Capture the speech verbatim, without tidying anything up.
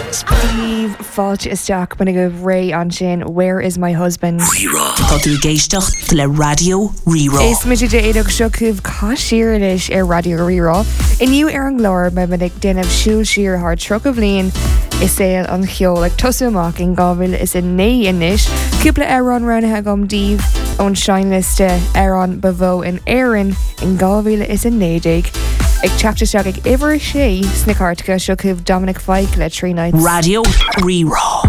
Steve fáilte isteach buna go ré an sin Where is my husband? Rerá. Tá tú géisteach le Radio Rerá. Is muid de éidir seo cúbh caiisiir leis ar Radio Rerá. Iniu ar an glóir me minic déanamh siúil siar thar tro go bhliain is éil an cheol ag tosa amach in gábhail is in né inis. Cúpla Éireann ranathe gom díobh ón seinliste Éireann bavó in Éireann in gábhail is in néideag. Ag teachta seach ag iver sé sna cartacha seo cúbh Dominic Fike le trí nights. Radio Rerá.